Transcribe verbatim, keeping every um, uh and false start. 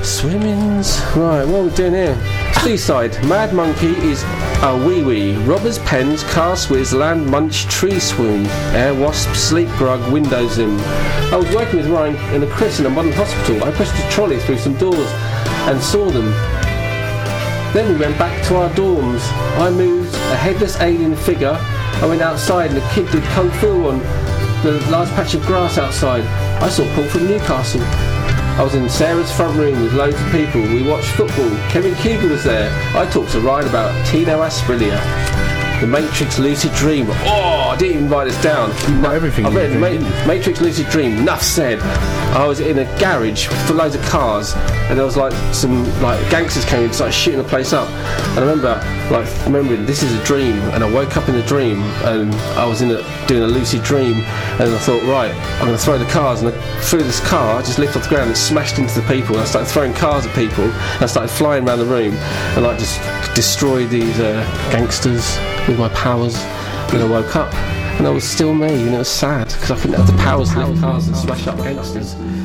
Swimmings. Right, what are we doing here? Seaside. Mad Monkey is a wee wee. Robbers pens, car swizz, land munch, tree swoon. Air wasp, sleep grug, windows in. I was working with Ryan and a Chris in a modern hospital. I pushed a trolley through some doors and saw them. Then we went back to our dorms. I moved a headless alien figure. I went outside and a kid did kung fu on the large patch of grass outside. I saw Paul from Newcastle. I was in Sarah's front room with loads of people. We watched football. Kevin Keegan was there. I talked to Ryan about Tino Asprilia. The Matrix Lucid Dream. Oh, I didn't even write this down. Not everything. I read you Ma- do. Matrix Lucid Dream. Enough said. I was in a garage for loads of cars, and there was like some like gangsters came in and started shooting the place up. And I remember like remembering this is a dream, and I woke up in the dream, and I was in a, doing a lucid dream, and I thought, right, I'm going to throw the cars, and I threw this car. I just lifted off the ground and smashed into the people. And I started throwing cars at people, and I started flying around the room, and like just destroyed these uh, gangsters with my powers. And I woke up, and I was still me, and it was sad because I couldn't have the powers to lift cars and smash up gangsters.